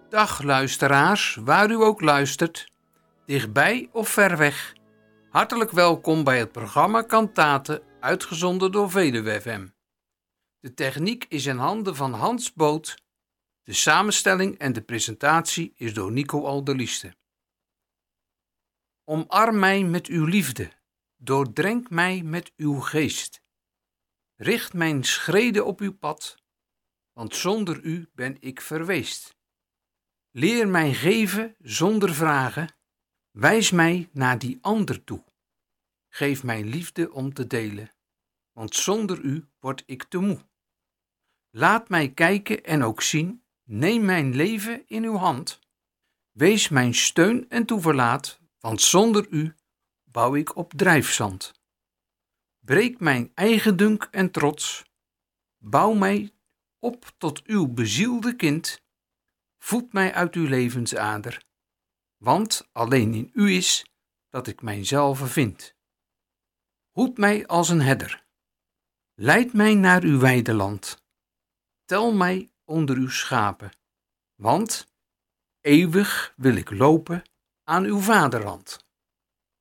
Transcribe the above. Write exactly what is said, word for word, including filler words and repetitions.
Dag luisteraars, waar u ook luistert, dichtbij of ver weg. Hartelijk welkom bij het programma Kantaten, uitgezonden door Veluwe F M. De techniek is in handen van Hans Boot. De samenstelling en de presentatie is door Nico Alderlieste. Omarm mij met uw liefde, doordrenk mij met uw geest. Richt mijn schreden op uw pad, want zonder u ben ik verweest. Leer mij geven zonder vragen, wijs mij naar die ander toe. Geef mij liefde om te delen, want zonder u word ik te moe. Laat mij kijken en ook zien, neem mijn leven in uw hand. Wees mijn steun en toeverlaat, want zonder u bouw ik op drijfzand. Breek mijn eigendunk en trots, bouw mij op tot uw bezielde kind. Voed mij uit uw levensader, want alleen in u is dat ik mijzelf vind. Hoed mij als een herder, leid mij naar uw weideland. Tel mij onder uw schapen, want eeuwig wil ik lopen aan uw vaderland.